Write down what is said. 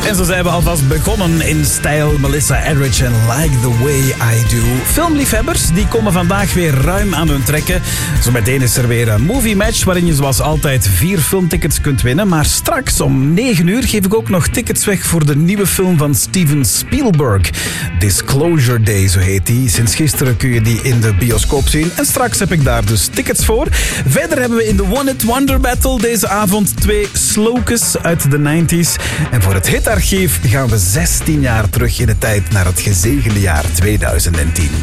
En zo zijn we alvast begonnen in stijl. Melissa Etheridge en Like the Way I Do. Filmliefhebbers die komen vandaag weer ruim aan hun trekken. Zometeen is er weer een movie match waarin je zoals altijd 4 filmtickets kunt winnen. Maar straks om 9 uur geef ik ook nog tickets weg voor de nieuwe film van Steven Spielberg. Disclosure Day, zo heet die. Sinds gisteren kun je die in de bioscoop zien. En straks heb ik daar dus tickets voor. Verder hebben we in de One Hit Wonder Battle deze avond 2 slokes uit de 90s. En voor het hitarchief gaan we 16 jaar terug in de tijd naar het gezegende jaar 2010.